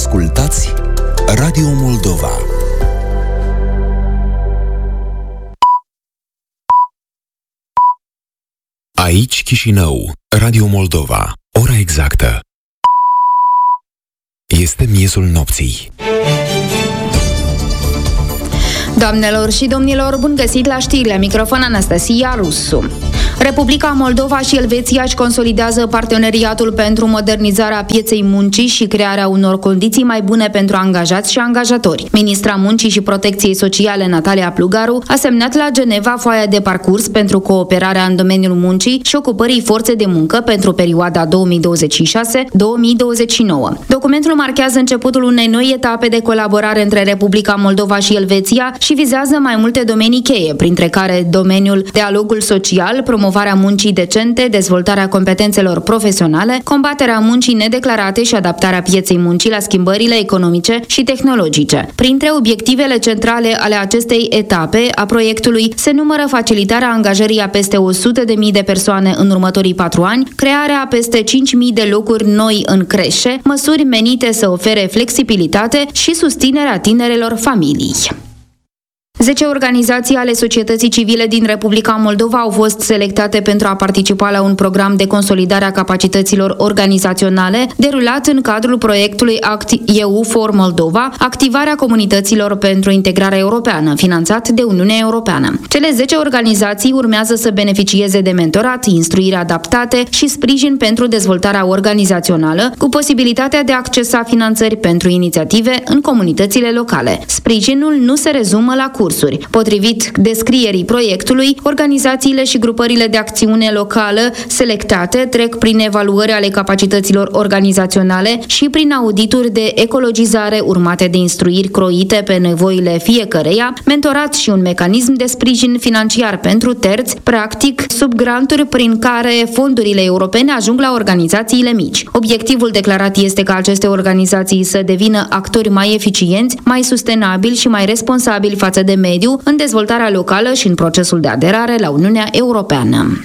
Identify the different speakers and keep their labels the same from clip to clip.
Speaker 1: Ascultați Radio Moldova. Aici Chișinău, Radio Moldova. Ora exactă este miezul nopții.
Speaker 2: Doamnelor și domnilor, bun găsit la știri, la microfon Anastasia Rusu. Republica Moldova și Elveția își consolidează parteneriatul pentru modernizarea pieței muncii și crearea unor condiții mai bune pentru angajați și angajatori. Ministra Muncii și Protecției Sociale, Natalia Plugaru, a semnat la Geneva foaia de parcurs pentru cooperarea în domeniul muncii și ocupării forței de muncă pentru perioada 2026-2029. Documentul marchează începutul unei noi etape de colaborare între Republica Moldova și Elveția și vizează mai multe domenii cheie, printre care domeniul dialogul social, promovarea muncii decente, dezvoltarea competențelor profesionale, combaterea muncii nedeclarate și adaptarea pieței muncii la schimbările economice și tehnologice. Printre obiectivele centrale ale acestei etape a proiectului se numără facilitarea angajării a peste 100.000 de persoane în următorii 4 ani, crearea a peste 5.000 de locuri noi în creșe, măsuri menite să ofere flexibilitate și susținerea tinerelor familii. 10 organizații ale societății civile din Republica Moldova au fost selectate pentru a participa la un program de consolidare a capacităților organizaționale derulat în cadrul proiectului ACT-EU for Moldova, activarea comunităților pentru integrarea europeană, finanțat de Uniunea Europeană. Cele 10 organizații urmează să beneficieze de mentorat, instruire adaptate și sprijin pentru dezvoltarea organizațională, cu posibilitatea de a accesa finanțări pentru inițiative în comunitățile locale. Sprijinul nu se rezumă la cursuri. Potrivit descrierii proiectului, organizațiile și grupările de acțiune locală selectate trec prin evaluări ale capacităților organizaționale și prin audituri de ecologizare urmate de instruiri croite pe nevoile fiecăreia, mentorat și un mecanism de sprijin financiar pentru terți, practic sub granturi prin care fondurile europene ajung la organizațiile mici. Obiectivul declarat este ca aceste organizații să devină actori mai eficienți, mai sustenabili și mai responsabili față de mediu în dezvoltarea locală și în procesul de aderare la Uniunea Europeană.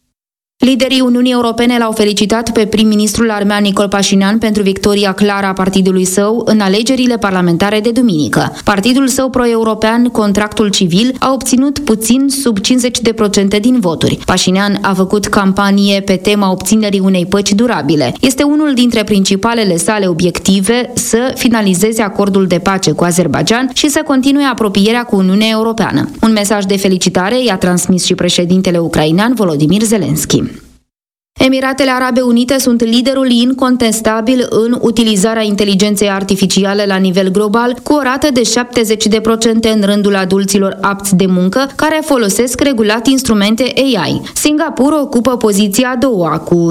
Speaker 2: Liderii Uniunii Europene l-au felicitat pe prim-ministrul armean Nicol Pașinian pentru victoria clară a partidului său în alegerile parlamentare de duminică. Partidul său pro-european, Contractul Civil, a obținut puțin sub 50% din voturi. Pașinian a făcut campanie pe tema obținerii unei păci durabile. Este unul dintre principalele sale obiective să finalizeze acordul de pace cu Azerbaidjan și să continue apropierea cu Uniunea Europeană. Un mesaj de felicitare i-a transmis și președintele ucrainean Volodymyr Zelensky. Emiratele Arabe Unite sunt liderul incontestabil în utilizarea inteligenței artificiale la nivel global, cu o rată de 70% în rândul adulților apți de muncă care folosesc regulat instrumente AI. Singapore ocupă poziția a doua cu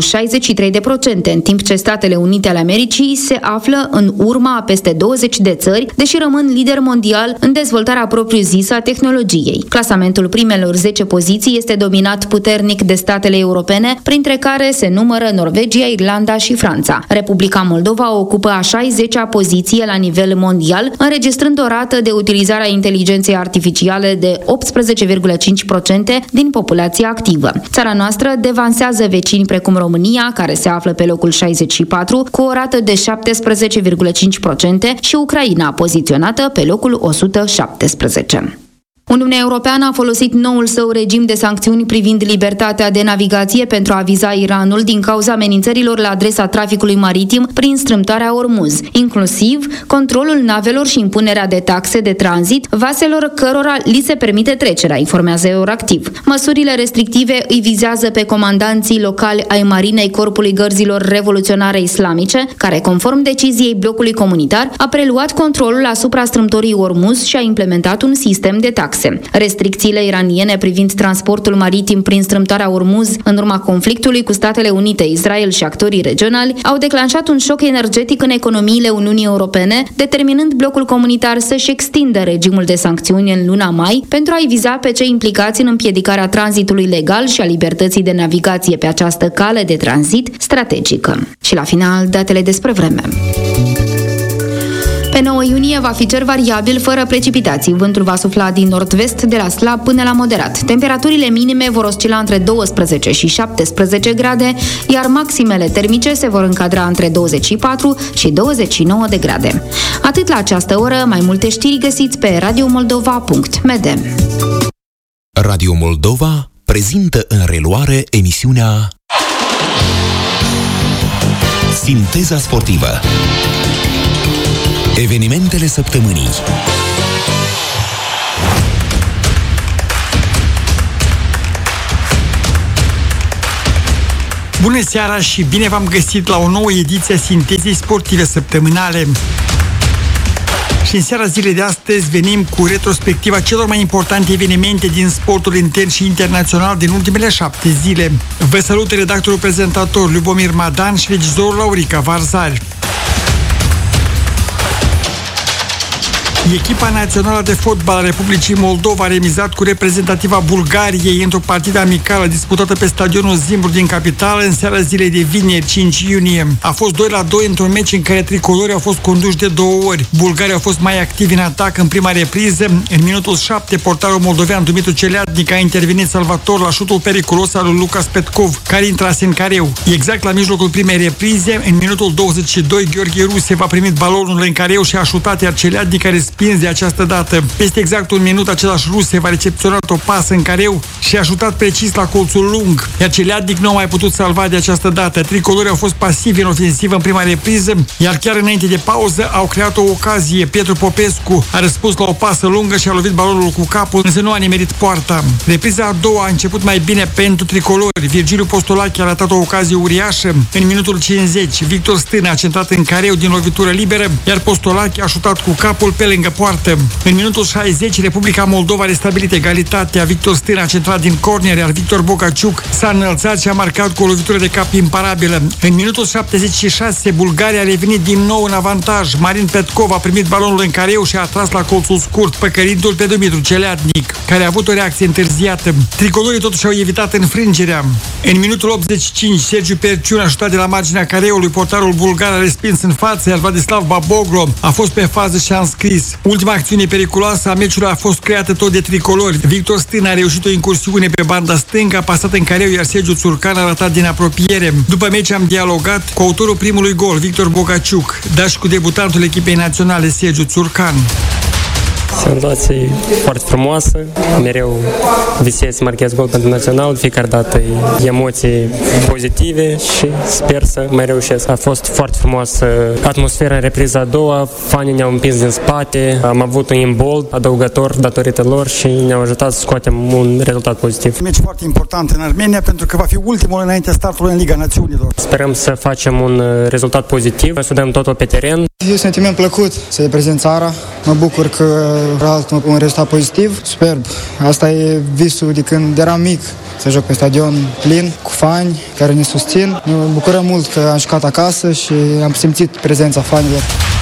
Speaker 2: 63%, în timp ce Statele Unite ale Americii se află în urma a peste 20 de țări, deși rămân lider mondial în dezvoltarea propriu-zisă a tehnologiei. Clasamentul primelor 10 poziții este dominat puternic de statele europene, printre care se numără Norvegia, Irlanda și Franța. Republica Moldova ocupă a 60-a poziție la nivel mondial, înregistrând o rată de utilizare a inteligenței artificiale de 18,5% din populația activă. Țara noastră devansează vecini precum România, care se află pe locul 64, cu o rată de 17,5% și Ucraina, poziționată pe locul 117. Uniunea Europeană a folosit noul său regim de sancțiuni privind libertatea de navigație pentru a viza Iranul din cauza amenințărilor la adresa traficului maritim prin strâmtoarea Ormuz, inclusiv controlul navelor și impunerea de taxe de tranzit vaselor cărora li se permite trecerea, informează Euractiv. Măsurile restrictive îi vizează pe comandanții locali ai Marinei Corpului Gărzilor Revoluționare Islamice, care, conform deciziei blocului comunitar, a preluat controlul asupra strâmtorii Ormuz și a implementat un sistem de taxe. Restricțiile iraniene privind transportul maritim prin strâmtoarea Ormuz în urma conflictului cu Statele Unite, Israel și actorii regionali au declanșat un șoc energetic în economiile Uniunii Europene, determinând blocul comunitar să-și extindă regimul de sancțiuni în luna mai pentru a-i viza pe cei implicați în împiedicarea tranzitului legal și a libertății de navigație pe această cale de tranzit strategică. Și la final, datele despre vreme. Pe 9 iunie va fi cer variabil fără precipitații. Vântul va sufla din nord-vest de la slab până la moderat. Temperaturile minime vor oscila între 12 și 17 grade, iar maximele termice se vor încadra între 24 și 29 de grade. Atât la această oră, mai multe știri găsiți pe radiomoldova.md.
Speaker 1: Radio Moldova prezintă în reluare emisiunea Sinteza sportivă. Evenimentele săptămânii.
Speaker 3: Bună seara și bine v-am găsit la o nouă ediție a Sintezei sportive săptămânale. Și în seara zilei de astăzi venim cu retrospectiva celor mai importante evenimente din sportul intern și internațional din ultimele 7 zile. Vă salut redactorul prezentator Lubomir Madan și regizorul Laurica Varzari. Echipa națională de fotbal a Republicii Moldova a remizat cu reprezentativa Bulgariei într-o partidă amicală disputată pe stadionul Zimbru din capitală în seara zilei de vineri, 5 iunie. A fost 2-2 într-un meci în care tricolorii au fost conduși de 2 ori. Bulgarii au fost mai activi în atac în prima repriză. În minutul 7, portarul moldovean Dumitru Celeadnic a intervenit salvator la șutul periculos al lui Lucas Petkov, care intrase în careu. Exact la mijlocul primei reprize, în minutul 22, Gheorghe Rusev a primit balonul în careu și a șutat, iar Celeadnic a respins de această dată. Peste exact un minut, același Rusev a recepționat o pasă în careu și a șutat precis la colțul lung, iar Celeadnic nu a mai putut salva de această dată. Tricolorii au fost pasivi în ofensivă în prima repriză, iar chiar înainte de pauză au creat o ocazie. Pietru Popescu a răspuns la o pasă lungă și a lovit balonul cu capul, însă nu a nimerit poarta. Repriza a doua a început mai bine pentru tricolori. Virgiliu Postolache a ratat o ocazie uriașă. În minutul 50, Victor Stână a centrat în careu din lovitură liberă, iar Postolache a șutat cu capul pe lângă poartă. În minutul 60, Republica Moldova a restabilit egalitatea. Victor Stână a centrat din corner, iar Victor Bocaciuc s-a înălțat și a marcat cu o lovitură de cap imparabilă. În minutul 76, Bulgaria a revenit din nou în avantaj. Marin Petkov a primit balonul în careu și a tras la colțul scurt, păcărindu-l pe Dumitru Celeadnic, care a avut o reacție întârziată. Tricolorii totuși au evitat înfrângerea. În minutul 85, Sergiu Perciun a șutat de la marginea careului, portarul bulgar a respins în față, iar Vladislav Baboglo a fost pe fază și a înscris. Ultima acțiune periculoasă a meciului a fost creată tot de tricolori. Victor Stână a reușit o incursiune pe banda stângă, a pasat în careu, iar Sergiu Țurcan a ratat din apropiere. După meci am dialogat cu autorul primului gol, Victor Bocaciuc, dar și cu debutantul echipei naționale, Sergiu Țurcan.
Speaker 4: Senzație foarte frumoasă, mereu visez să marchez gol pentru național, fiecare dată emoții pozitive și sper să mai reușesc. A fost foarte frumoasă atmosfera în repriza a doua, fanii ne-au împins din spate, am avut un imbold adăugător datorită lor și ne-au ajutat să scoatem un rezultat pozitiv.
Speaker 3: Un meci foarte important în Armenia pentru că va fi ultimul înaintea startului în Liga Națiunilor.
Speaker 4: Sperăm să facem un rezultat pozitiv, să dăm totul pe teren.
Speaker 5: E un sentiment plăcut să reprezint țara, mă bucur că un rezultat pozitiv, superb. Asta e visul de când eram mic, să joc pe stadion plin, cu fani care ne susțin. Ne bucurăm mult că am jucat acasă și am simțit prezența fanilor.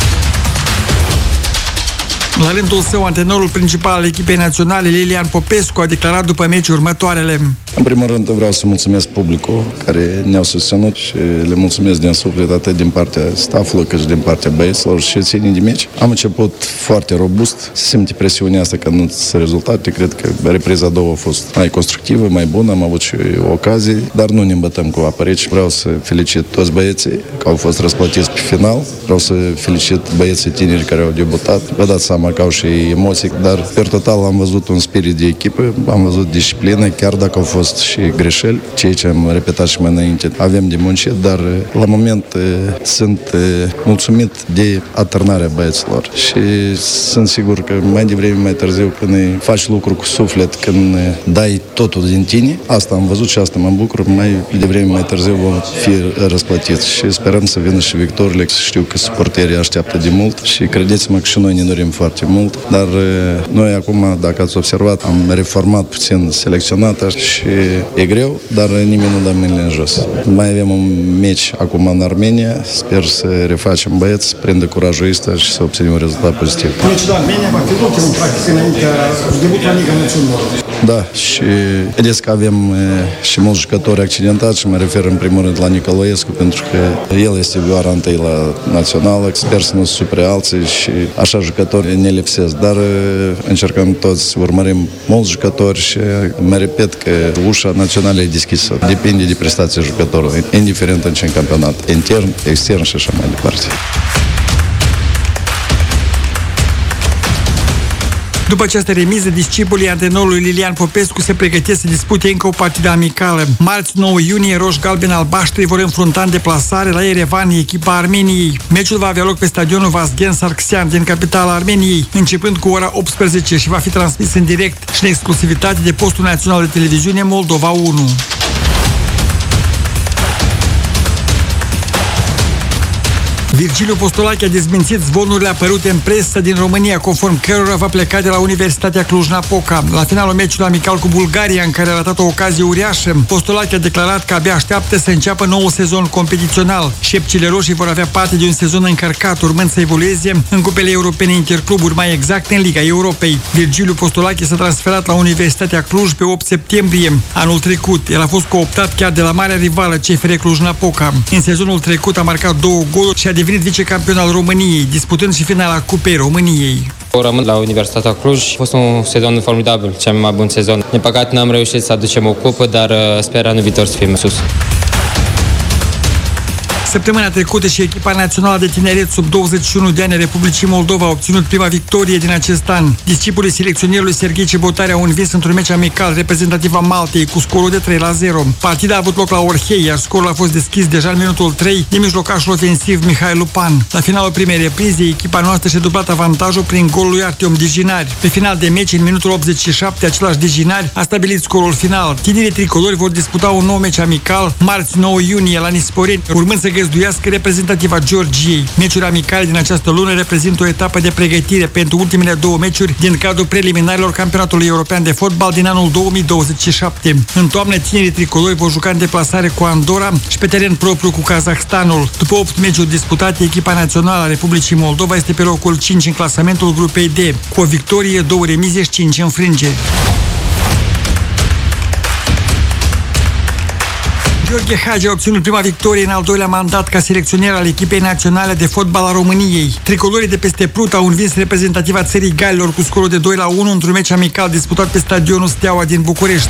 Speaker 3: La rândul său, antrenorul principal al echipei naționale, Lilian Popescu, a declarat după meci următoarele.
Speaker 6: În primul rând vreau să mulțumesc publicul care ne-au susținut și le mulțumesc din suflet atât din partea staffului cât și din partea băieților și ținii de meci. Am început foarte robust, se simte presiunea asta că nu se rezultate. Cred că repriza a doua a fost mai constructivă, mai bună, am avut și ocazii, dar nu ne îmbătăm cu apă rece. Vreau să felicit toți băieții că au fost răsplătiți pe final. Vreau să felicit băieții tineri care au debutat. Vă dați seama că au și emoții, dar per total am văzut un spirit de echipă, am văzut disciplină, chiar dacă au fost și greșeli, ceea ce am repetat și mai înainte. Avem de muncit, dar la moment sunt mulțumit de atârnarea băieților și sunt sigur că mai devreme, mai târziu, când faci lucruri cu suflet, când dai totul din tine, asta am văzut și asta mă bucur, mai devreme, mai târziu vom fi răsplătiți și sperăm să vină și victorile. Știu că suporterii așteaptă de mult și credeți-mă că și noi ne dorim foarte mult, dar noi acum, dacă ați observat, am reformat puțin selecționata și e greu, dar nimeni nu dă mâinile în jos. Mai avem un meci acum în Armenia, sper să refacem băieți, să prindă curajul ăsta și să obținem un rezultat pozitiv.
Speaker 3: Meciul de Armenia va fi ultimul, practic, înainte debutul la Liga Națiunilor.
Speaker 6: Da, și vedeți că avem și mulți jucători accidentați și mă refer în primul rând la Nicolaescu, pentru că el este vioara întâi la națională, sper să nu se supere alții și așa jucători ne lipsesc, dar încercăm toți, urmărim mulți jucători și mă repet că ușa națională e deschisă. Depinde de prestația jucătorului, indiferent în ce campionat, intern, extern și așa mai departe.
Speaker 3: După această remiză, discipolii antrenorului Lilian Popescu se pregătesc să dispute încă o partidă amicală. Marți 9 iunie, roși galbeni albaștri vor înfrunta în deplasare la Yerevan echipa Armeniei. Meciul va avea loc pe stadionul Vazgen Sargsyan din capitala Armeniei, începând cu ora 18 și va fi transmis în direct și în exclusivitate de postul național de televiziune Moldova 1. Virgiliu Postolache a dezmințit zvonurile apărute în presă din România, conform cărora va pleca de la Universitatea Cluj-Napoca. La finalul meciului amical cu Bulgaria, în care a ratat o ocazie uriașă, Postolache a declarat că abia așteaptă să înceapă nou sezon competițional. Șepcile roșii vor avea parte de un sezon încărcat, urmând să evolueze în cupele europene intercluburi, mai exact în Liga Europei. Virgiliu Postolache s-a transferat la Universitatea Cluj pe 8 septembrie anul trecut. El a fost cooptat chiar de la marea rivală CFR Cluj-Napoca. În sezonul trecut a marcat 2 goluri și a devenit vicecampion al României, disputând și finala Cupei României.
Speaker 7: Rămân la Universitatea Cluj. A fost un sezon formidabil, cel mai bun sezon. Din păcate n-am reușit să aducem o cupă, dar sper anul viitor să fim sus.
Speaker 3: Săptămâna trecută și echipa națională de tineret sub 21 de ani a Republicii Moldova a obținut prima victorie din acest an. Discipolii selecționerului Serghei Cebotare au învins într-un meci amical reprezentativ a Maltei cu scorul de 3-0. Partida a avut loc la Orhei, iar scorul a fost deschis deja în minutul 3 de mijlocașul ofensiv Mihai Lupan. La finalul primei reprize, echipa noastră și-a dublat avantajul prin golul lui Artiom Dijinari. Pe final de meci, în minutul 87, același Dijinari a stabilit scorul final. Tinerii tricolori vor disputa un nou meci amical marți 9 iunie la Nisporeni, urmând să găzduiască reprezentativa Georgiei. Meciuri amicale din această lună reprezintă o etapă de pregătire pentru ultimele 2 meciuri din cadrul preliminarilor Campionatului European de Fotbal din anul 2027. În toamnă, tinerii tricolori vor juca în deplasare cu Andorra și pe teren propriu cu Kazahstanul. După 8 meciuri disputate, echipa națională a Republicii Moldova este pe locul 5 în clasamentul grupei D, cu o victorie, 2 remize și 5 înfrângeri. Gheorghe Hagi a obținut prima victorie în al doilea mandat ca selecționer al echipei naționale de fotbal a României. Tricolorii de peste Prut au învins reprezentativa țării Galilor cu scorul de 2-1 într-un meci amical disputat pe stadionul Steaua din București.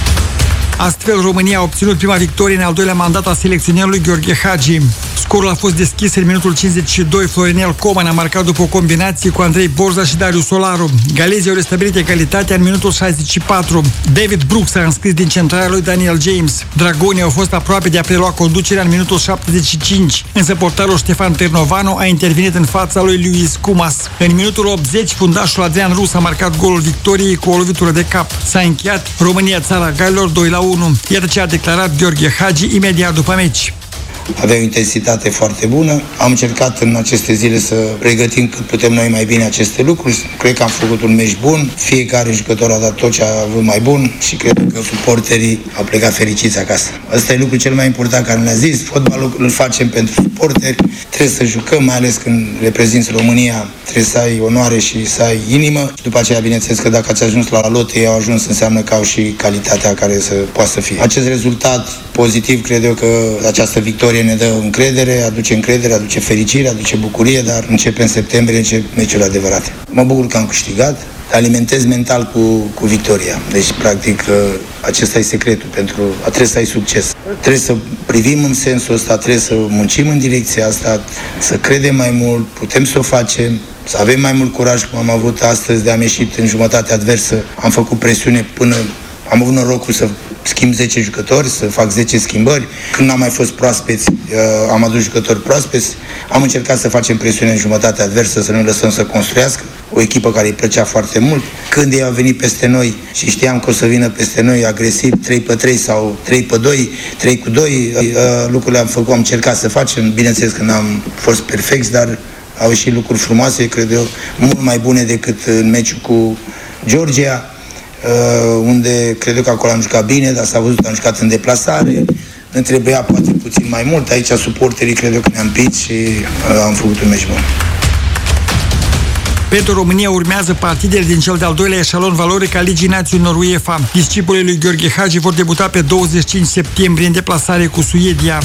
Speaker 3: Astfel, România a obținut prima victorie în al doilea mandat a selecționerului Gheorghe Hagi. Scorul a fost deschis în minutul 52. Florinel Coman a marcat după o combinație cu Andrei Borza și Darius Solaru. Galezii au restabilit egalitatea în minutul 64. David Brooks a înscris din centrarea lui Daniel James. Dragonii au fost aproape de a prelua conducerea în minutul 75, însă portarul Ștefan Ternovanu a intervenit în fața lui Luis Cumas. În minutul 80, fundașul Adrian Rus a marcat golul victoriei cu o lovitură de cap. S-a încheiat România țara Galilor 2-1. Iată ce a declarat Gheorghe Hagi imediat după meci.
Speaker 8: Avea o intensitate foarte bună. Am încercat în aceste zile să pregătim cât putem noi mai bine aceste lucruri. Cred că am făcut un meci bun. Fiecare jucător a dat tot ce a avut mai bun și cred că suporterii au plecat fericiți acasă. Asta e lucrul cel mai important care ne-a zis. Fotbalul îl facem pentru suporteri. Trebuie să jucăm, mai ales când reprezinți România. Trebuie să ai onoare și să ai inimă. Și după aceea, bineînțeles că dacă ați ajuns la lote, ei au ajuns, înseamnă că au și calitatea care să poată să fie. Acest rezultat pozitiv, cred eu că această victorie ne dă încredere, aduce fericire, aduce bucurie, dar începe în septembrie, încep meciurile adevărate. Mă bucur că am câștigat, alimentez mental cu victoria. Deci, practic, acesta e secretul trebuie să ai succes. Trebuie să privim în sensul ăsta, trebuie să muncim în direcția asta, să credem mai mult, putem să o facem, să avem mai mult curaj, cum am avut astăzi, de am ieșit în jumătate adversă, am făcut presiune până am avut norocul să schimb 10 jucători, să fac 10 schimbări. Când n-am mai fost proaspeți, am adus jucători proaspeți. Am încercat să facem presiune în jumătate adversă, să nu lăsăm să construiască. O echipă care îi plăcea foarte mult. Când ei au venit peste noi și știam că o să vină peste noi agresiv, 3-3 sau 3-2, 3-2, lucrurile am încercat să facem. Bineînțeles că n-am fost perfecți, dar au ieșit lucruri frumoase, cred eu, mult mai bune decât în meciul cu Georgia, unde cred eu că acolo am jucat bine, dar s-a văzut că am jucat în deplasare, ne trebuia poate puțin mai mult. Aici suporterii cred eu că ne-am prins și am făcut un meci bun.
Speaker 3: Pentru România urmează partidele din cel de-al doilea eșalon valoric al Ligii Națiunilor UEFA. Discipolii lui Gheorghe Hagi vor debuta pe 25 septembrie în deplasare cu Suedia.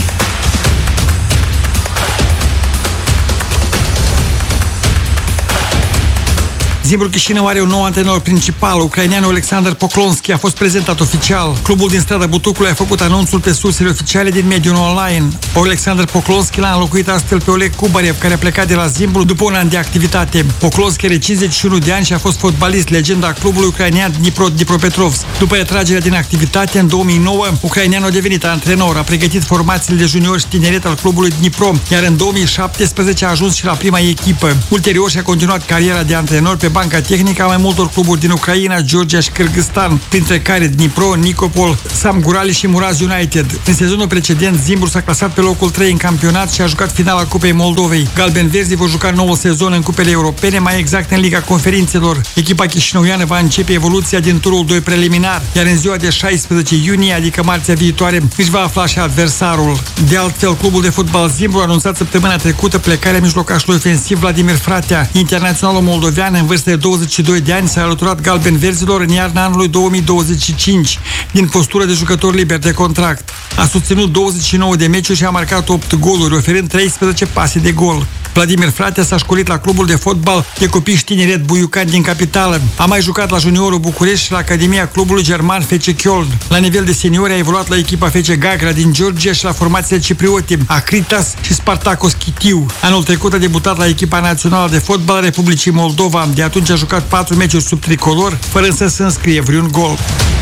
Speaker 3: Zimbru Chișinău are un nou antrenor principal, ucraineanul Alexander Poklonski, a fost prezentat oficial. Clubul din strada Butucului a făcut anunțul pe sursele oficiale din mediul online. Alexander Poklonski l-a înlocuit astfel pe Oleg Kubarev, care a plecat de la Zimbru după un an de activitate. Poklonski are 51 de ani și a fost fotbalist, legenda clubului ucrainean Dnipropetrovsk. După retragerea din activitate, în 2009, ucraineanul a devenit antrenor, a pregătit formațiile de juniori și tineret al clubului Dnipro, iar în 2017 a ajuns și la prima echipă. Ulterior și-a continuat cariera de antrenor pe banca tehnică a mai multor cluburi din Ucraina, Georgia și Kyrgyzstan, printre care Dnipro, Nikopol, Samgurali și Muraz United. În sezonul precedent, Zimbru s-a clasat pe locul 3 în campionat și a jucat finala Cupei Moldovei. Galben-Verzi vor juca noul sezon în cupele europene, mai exact în Liga Conferințelor. Echipa chișinăuiană va începe evoluția din turul 2 preliminar, iar în ziua de 16 iunie, adică marțea viitoare, își va afla și adversarul. De altfel, clubul de fotbal Zimbru a anunțat săptămâna trecută plecarea mijlocașului ofensiv Vladimir Fratea. Internaționalul moldovean, în vârstă de 22 de ani, s-a alăturat galben-verzilor în iarna anului 2025, din postură de jucător liber de contract. A susținut 29 de meciuri și a marcat 8 goluri, oferând 13 pase de gol. Vladimir Fratea s-a școlit la clubul de fotbal de copii și tineret Buiucan din capitală. A mai jucat la juniorul București și la Academia clubului german FC Köln. La nivel de seniori a evoluat la echipa FC Gagra din Georgia și la formațiile cipriote Acritas și Spartakos Chitiu. Anul trecut a debutat la echipa națională de fotbal a Republicii Moldova. De atunci a jucat 4 meciuri sub tricolor, fără însă să înscrie vreun gol.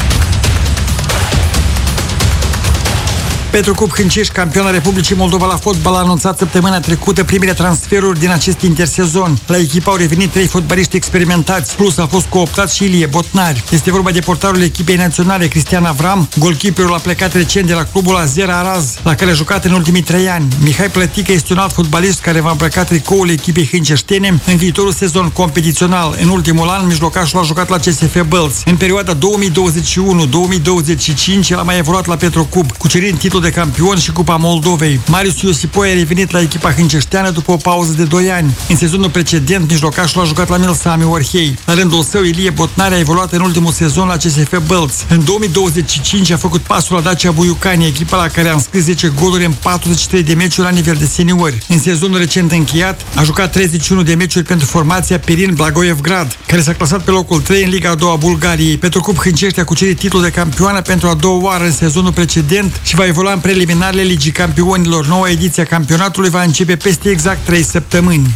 Speaker 3: Petru Cup Hâncești, campionul Republicii Moldova la fotbal, a anunțat săptămâna trecută primele transferuri din acest intersezon. La echipă au revenit 3 fotbaliști experimentați, plus a fost cooptat și Ilie Botnari. Este vorba de portarul echipei naționale Cristian Avram. Golkeeperul a plecat recent de la clubul Azera Araz, la care a jucat în ultimii 3 ani. Mihai Plătică este un alt fotbalist care va îmbrăca tricoul echipei hânceștene în viitorul sezon competițional. În ultimul an, mijlocașul a jucat la CSF Bălți. În perioada 2021-2025, el a mai evoluat la Petru Cup, cucerind titlul de campion și Cupa Moldovei. Marius Iosipoi a revenit la echipa hânceșteană după o pauză de 2 ani. În sezonul precedent, mijlocașul a jucat la Milsami Orhei. La rândul său, Ilie Botnari a evoluat în ultimul sezon la CSF Bălți. În 2025 a făcut pasul la Dacia Buiucani, echipa la care a înscris 10 goluri în 43 de meciuri la nivel de seniori. În sezonul recent încheiat, a jucat 31 de meciuri pentru formația Pirin Blagoevgrad, care s-a clasat pe locul 3 în Liga a 2 a Bulgariei. Petru Cup Hâncești a cucerit titlul de campioană pentru a 2-a oară în sezonul precedent și va evolua în preliminarele Ligii Campionilor. Noua ediție a campionatului va începe peste exact 3 săptămâni.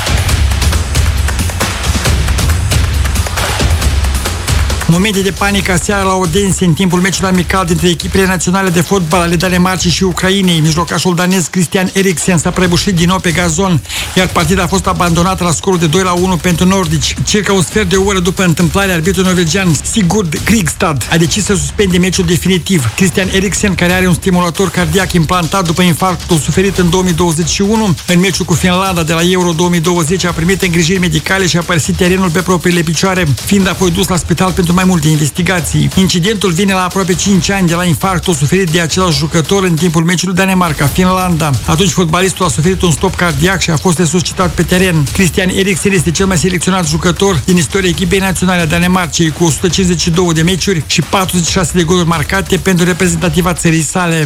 Speaker 3: Momente de panică aseară la Odense în timpul meciului amical dintre echipele naționale de fotbal ale Danemarcei și Ucrainei. Mijlocașul danez Christian Eriksen s-a prăbușit din nou pe gazon, iar partida a fost abandonată la scorul de 2-1 pentru nordici. Circa un sfert de oră după întâmplare, arbitrul norvegian Sigurd Krigstad a decis să suspende meciul definitiv. Christian Eriksen, care are un stimulator cardiac implantat după infarctul suferit în 2021, în meciul cu Finlanda de la Euro 2020 a primit îngrijiri medicale și a părăsit terenul pe propriile picioare, fiind apoi dus la spital pentru mai multe investigații. Incidentul vine la aproape 5 ani de la infarctul suferit de același jucător în timpul meciului Danemarca-Finlanda. Atunci fotbalistul a suferit un stop cardiac și a fost resuscitat pe teren. Christian Eriksen este cel mai selecționat jucător din istoria echipei naționale a Danemarcei, cu 152 de meciuri și 46 de goluri marcate pentru reprezentativa țării sale.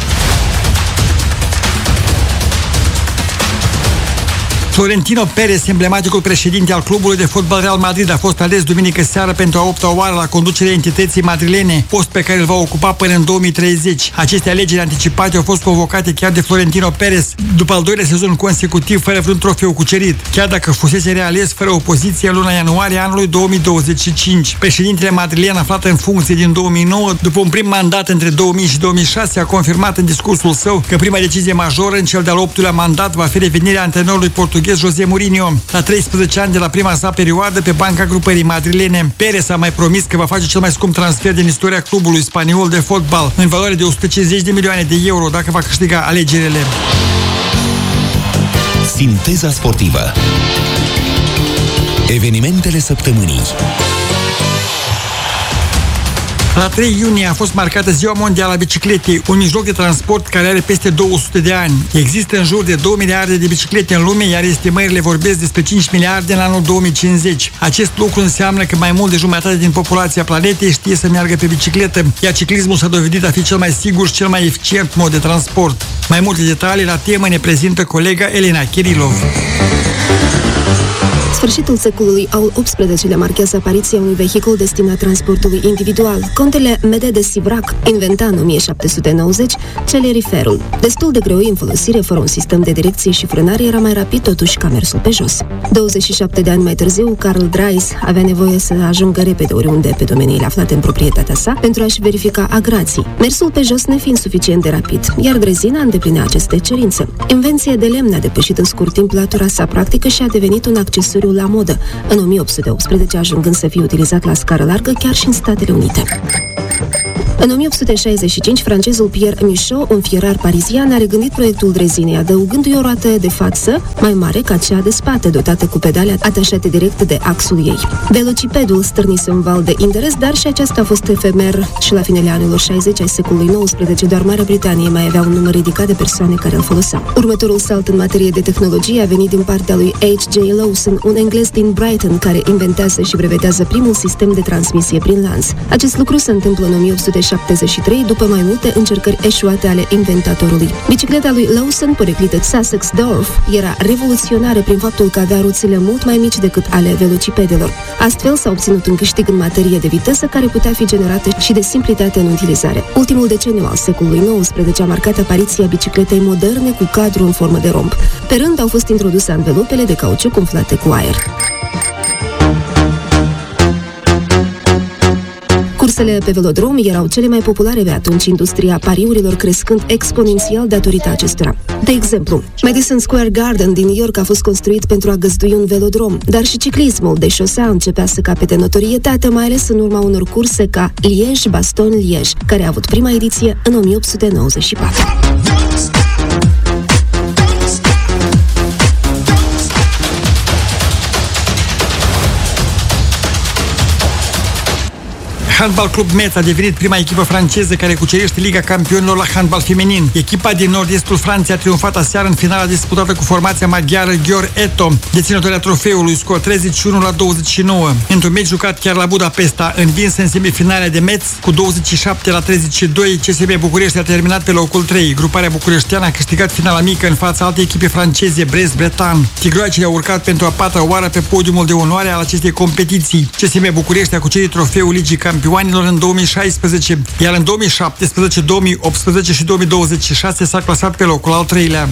Speaker 3: Florentino Perez, emblematicul președinte al clubului de fotbal Real Madrid, a fost ales duminică seară pentru a 8-a oară la conducerea entității madrilene, post pe care îl va ocupa până în 2030. Aceste alegeri anticipate au fost convocate chiar de Florentino Perez, după al doilea sezon consecutiv fără vreun trofeu cucerit, chiar dacă fusese reales fără opoziție în luna ianuarie anului 2025. Președintele madrilen, aflat în funcție din 2009, după un prim mandat între 2000 și 2006, a confirmat în discursul său că prima decizie majoră în cel de-al 8-lea mandat va fi revenirea antrenorului portughez José Mourinho. La 13 ani de la prima sa perioadă pe banca grupării madrilene, Perez a mai promis că va face cel mai scump transfer din istoria clubului spaniol de fotbal, în valoare de 150 de milioane de euro, dacă va câștiga alegerile.
Speaker 1: Sinteza sportivă. Evenimentele săptămânii.
Speaker 3: La 3 iunie a fost marcată Ziua Mondială a Bicicletei, un mijloc de transport care are peste 200 de ani. Există în jur de 2 miliarde de biciclete în lume, iar estimările vorbesc despre 5 miliarde în anul 2050. Acest lucru înseamnă că mai mult de jumătate din populația planetei știe să meargă pe bicicletă, iar ciclismul s-a dovedit a fi cel mai sigur și cel mai eficient mod de transport. Mai multe detalii la temă ne prezintă colega Elena Kirilov.
Speaker 9: Sfârșitul secolului al XVIII-lea marchează apariția unui vehicul destinat transportului individual. Contele Mede de Sivrac inventa în 1790 celeriferul. Destul de greu în folosire, fără un sistem de direcție și frânare, era mai rapid totuși ca mersul pe jos. 27 de ani mai târziu, Carl Dreis avea nevoie să ajungă repede oriunde pe domeniile aflate în proprietatea sa pentru a-și verifica agrații. Mersul pe jos nefiind suficient de rapid, iar drezina îndeplinea aceste cerințe. Invenția de lemn a depășit în scurt timp latura sa practică și a devenit un accesoriu la modă, în 1818 ajungând să fie utilizat la scară largă chiar și în Statele Unite. În 1865, francezul Pierre Michaud, un fierar parizian, a regândit proiectul drezinei, adăugându-i o roată de față mai mare ca cea de spate, dotată cu pedale atașate direct de axul ei. Velocipedul stârnise un val de interes, dar și acesta a fost efemer și la finele anilor 60 ai secolului XIX, doar Marea Britanie mai avea un număr ridicat de persoane care îl foloseau. Următorul salt în materie de tehnologie a venit din partea lui H.J. Lawson, un englez din Brighton, care inventează și brevetează primul sistem de transmisie prin lanț. Acest lucru se întâmplă în 1873, după mai multe încercări eșuate ale inventatorului. Bicicleta lui Lawson, poreclită Sussex-Dorf, era revoluționară prin faptul că avea roțile mult mai mici decât ale velocipedelor. Astfel s-a obținut un câștig în materie de viteză care putea fi generată și de simplitate în utilizare. Ultimul deceniu al secolului XIX a marcat apariția bicicletei moderne cu cadru în formă de romb. Pe rând au fost introduse anvelopele de cauciuc umflate cu aer. Cursele pe velodrom erau cele mai populare pe atunci, industria pariurilor crescând exponențial datorită acestora. De exemplu, Madison Square Garden din New York a fost construit pentru a găzdui un velodrom, dar și ciclismul de șosea începea să capete notorietate, mai ales în urma unor curse ca Liège-Bastogne-Liège, care a avut prima ediție în 1894.
Speaker 3: Handbal Club Metz a devenit prima echipă franceză care cucerește Liga Campionilor la handbal feminin. Echipa din nord-estul Franței a triumfat aseară în finala disputată cu formația maghiară Győr Eto, deținătoarea trofeului, scor 31-29. Într-un meci jucat chiar la Budapesta, învins în semifinalea de Metz cu 27-32, CSM București a terminat pe locul 3. Gruparea bucureșteană a câștigat finala mică în fața altei echipe franceze, Brest-Bretan. Tigroacele au urcat pentru a patra oară pe podiumul de onoare al acestei competiții. CSM București a cucerit trofeul Ligii Campionilor în 2016, iar în 2017, 2018 și 2026 s-a clasat pe locul al 3-lea.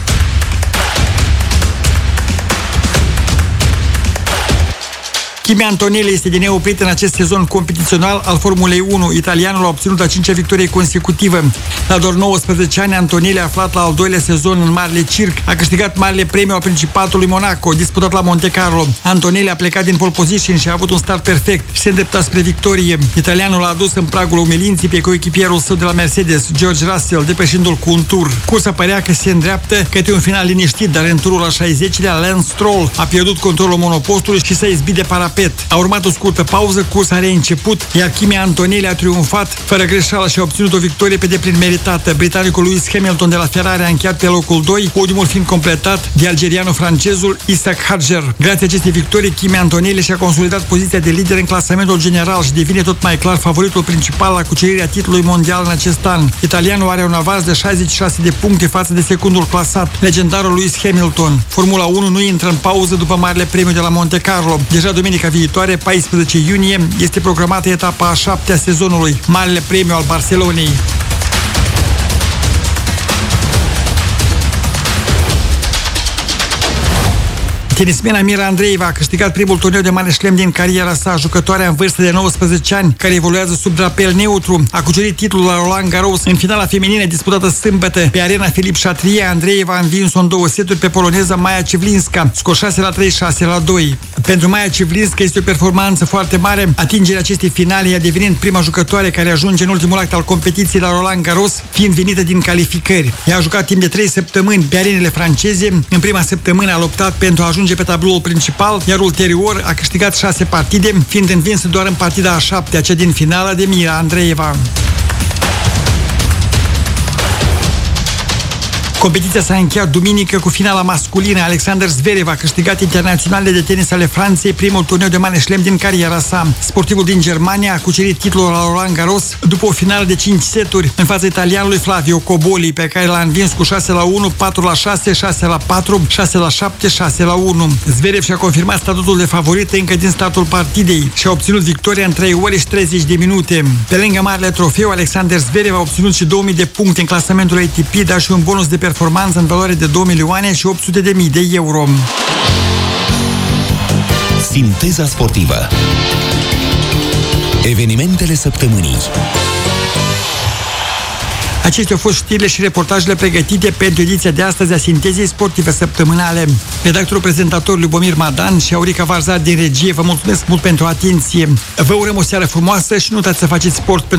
Speaker 3: Kimi Antonelli este din neoprit în acest sezon competițional al Formulei 1. Italianul a obținut a 5-a victorie consecutivă. La doar 19 ani, Antonelli, aflat la al doilea sezon în Marele Circ, a câștigat Marele Premiu al Principatului Monaco, disputat la Monte Carlo. Antonelli a plecat din pole position și a avut un start perfect și se îndrepta spre victorie. Italianul a adus în pragul umilinții pe coechipierul său de la Mercedes, George Russell, depășindu-l cu un tur. Cursa părea că se îndreaptă către un final liniștit, dar în turul al 60-lea, Lance Stroll a pierdut controlul monopostului și s-a izbit de parapet. A urmat o scurtă pauză, cursa a reînceput, iar Kimi Antonelli a triumfat fără greșeală și a obținut o victorie pe deplin meritată. Britanicul Lewis Hamilton de la Ferrari a încheiat pe locul 2, podiumul fiind completat de algeriano-francezul Isaac Hadjer. Grație acestei victorii, Kimi Antonelli și-a consolidat poziția de lider în clasamentul general și devine tot mai clar favoritul principal la cucerirea titlului mondial în acest an. Italianul are un avans de 66 de puncte față de secundul clasat, legendarul Lewis Hamilton. Formula 1 nu intră în pauză după Marele Premiu de la Monte Carlo. Deja duminica viitoare, 14 iunie, este programată etapa a 7-a sezonului, Marele Premiu al Barcelonei. Tenismena Mira Andreeva a câștigat primul turneu de mare șlem din cariera sa. Jucătoarea în vârstă de 19 ani, care evoluează sub drapel neutru, a cucerit titlul la Roland Garros. În finala feminină disputată sâmbătă pe arena Filip Chatrier, Andreeva a învins-o în 2 seturi pe poloneza Maja Civlinska, scor 6-3, 6-2. Pentru Maja Civlinska este o performanță foarte mare. Atingerea acestei finale, ea devenind prima jucătoare care ajunge în ultimul act al competiției la Roland Garros, fiind venită din calificări. Ea a jucat timp de 3 săptămâni pe arenele franceze. În prima săptămână a luptat pentru a ajunge ajunge pe tabloul principal, iar ulterior a câștigat 6 partide, fiind învinsă doar în partida a 7-a, cea din finală, de Mira Andreeva. Competiția s-a încheiat duminică cu finala masculină. Alexander Zverev a câștigat internaționalele de tenis ale Franței, primul turneu de Mare Chelem din cariera sa. Sportivul din Germania a cucerit titlul la Roland Garros după o finală de 5 seturi în fața italianului Flavio Cobolli, pe care l-a învins cu 6-1, 4-6, 6-4, 6-7, 6-1. Zverev și-a confirmat statutul de favorit încă din startul partidei și a obținut victoria în 3 ore și 30 de minute. Pe lângă marele trofeu, Alexander Zverev a obținut și 2000 de puncte în clasamentul ATP, dar și un bonus de performanță în valoare de 2 milioane și 800 de mii de euro.
Speaker 1: Sinteza sportivă. Evenimentele săptămânii.
Speaker 3: Acestea au fost știrile și reportajele pregătite pentru ediția de astăzi a Sintezei sportive săptămânale. Redactorul prezentator Lubomir Madan și Aurica Varzar din regie, vă mulțumesc mult pentru atenție. Vă urăm o seară frumoasă și nu uitați să faceți sport.